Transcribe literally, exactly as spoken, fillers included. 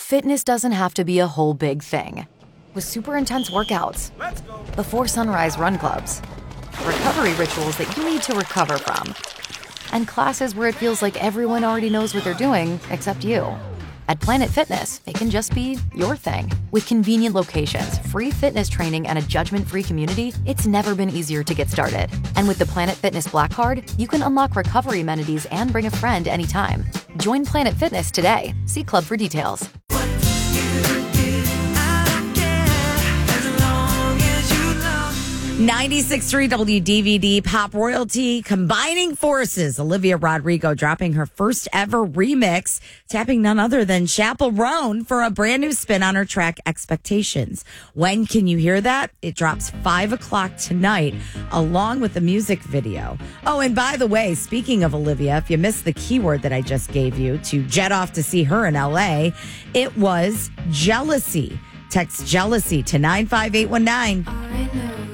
Fitness doesn't have to be a whole big thing. With super intense workouts, before sunrise run clubs, recovery rituals that you need to recover from, and classes where it feels like everyone already knows what they're doing except you. At Planet Fitness, it can just be your thing. With convenient locations, free fitness training, and a judgment-free community, it's never been easier to get started. And with the Planet Fitness Black Card, you can unlock recovery amenities and bring a friend anytime. Join Planet Fitness today. See Club for details. ninety-six point three W D V D Pop Royalty combining forces. Olivia Rodrigo dropping her first ever remix, tapping none other than Chappell Roan for a brand new spin on her track Expectations. When can you hear that? It drops five o'clock tonight, along with the music video. Oh, and by the way, speaking of Olivia, if you missed the keyword that I just gave you to jet off to see her in L A, it was jealousy. Text jealousy to nine five eight one nine.